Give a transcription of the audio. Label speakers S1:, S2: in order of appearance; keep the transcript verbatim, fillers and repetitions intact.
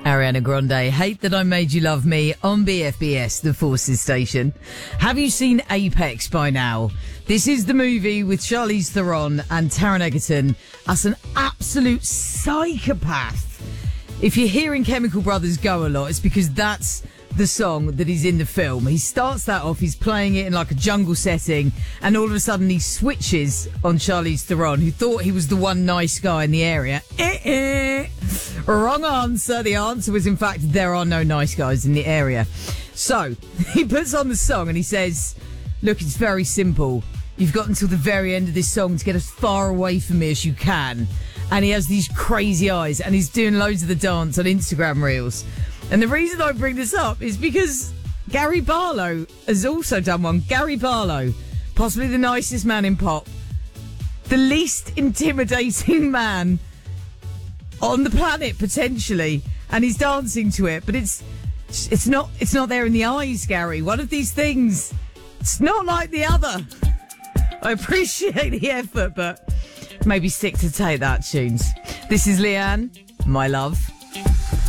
S1: Ariana Grande, Hate That I Made You Love Me on B F B S, the Forces station. Have you seen Apex by now? This is the movie with Charlize Theron and Taron Egerton as an absolute psychopath. If you're hearing Chemical Brothers go a lot, it's because that's the song that is in the film. He starts that off, he's playing it in like a jungle setting, and all of a sudden he switches on Charlize Theron, who thought he was the one nice guy in the area. Eh, eh. Wrong answer. The answer was, in fact, there are no nice guys in the area. So, he puts on the song and he says, look, it's very simple. You've got until the very end of this song to get as far away from me as you can. And he has these crazy eyes and he's doing loads of the dance on Instagram Reels. And the reason I bring this up is because Gary Barlow has also done one. Gary Barlow, possibly the nicest man in pop, the least intimidating man on the planet, potentially, and he's dancing to it, but it's it's not it's not there in the eyes, Gary. One of these things, it's not like the other. I appreciate the effort, but maybe stick to Take That tunes. This is Leanne, my love.